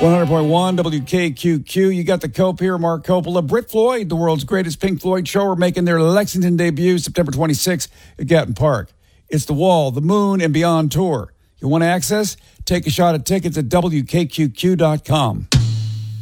100.1 WKQQ. You got the Cope here, Mark Coppola. Brit Floyd, the world's greatest Pink Floyd show, are making their Lexington debut September 26th at Gatton Park. It's the Wall, the Moon, and Beyond tour. You want access? Take a shot at tickets at WKQQ.com.